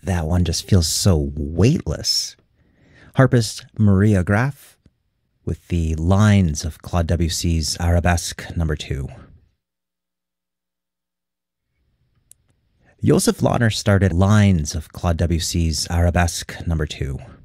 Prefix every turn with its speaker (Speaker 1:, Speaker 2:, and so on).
Speaker 1: that one just feels so weightless. Harpist Maria Graf with the lines of Claude Debussy's Arabesque No. 2. Joseph Lautner started lines of Claude Debussy's Arabesque No. 2.